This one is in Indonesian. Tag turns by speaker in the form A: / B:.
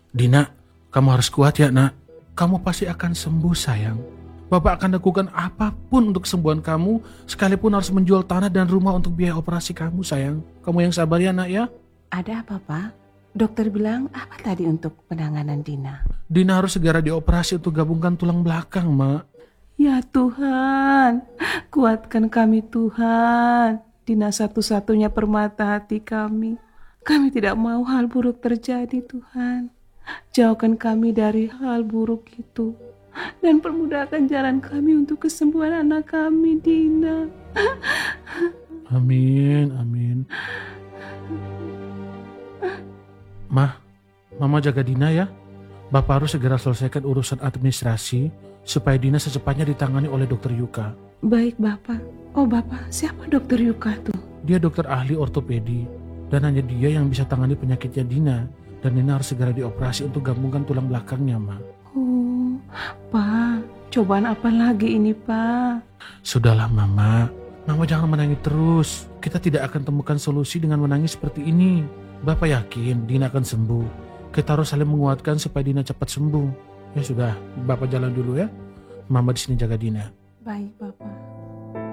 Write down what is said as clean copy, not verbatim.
A: Dina, kamu harus kuat ya nak. Kamu pasti akan sembuh sayang. Bapak akan lakukan apapun untuk kesembuhan kamu, sekalipun harus menjual tanah dan rumah untuk biaya operasi kamu sayang. Kamu yang sabar ya nak ya.
B: Ada apa, Pak? Dokter bilang apa tadi untuk penanganan Dina?
A: Dina harus segera dioperasi untuk gabungkan tulang belakang, Mak.
B: Ya Tuhan, kuatkan kami Tuhan. Dina satu-satunya permata hati kami. Kami tidak mau hal buruk terjadi Tuhan. Jauhkan kami dari hal buruk itu. Dan permudahkan jalan kami untuk kesembuhan anak kami, Dina.
A: Amin, amin. Mama jaga Dina ya. Bapak harus segera selesaikan urusan administrasi supaya Dina secepatnya ditangani oleh dokter Yuka.
B: Baik, Bapak. Oh, Bapak, siapa dokter Yuka tuh?
A: Dia dokter ahli ortopedi dan hanya dia yang bisa tangani penyakitnya Dina. Dan Dina harus segera dioperasi untuk gabungkan tulang belakangnya, Ma.
B: Oh, Pak, cobaan apa lagi ini, Pak?
A: Sudahlah, Mama. Mama jangan menangis terus. Kita tidak akan temukan solusi dengan menangis seperti ini. Bapak yakin Dina akan sembuh. Kita harus saling menguatkan supaya Dina cepat sembuh. Ya sudah, Bapak jalan dulu ya. Mama di sini jaga Dina.
B: Baik, Bapak.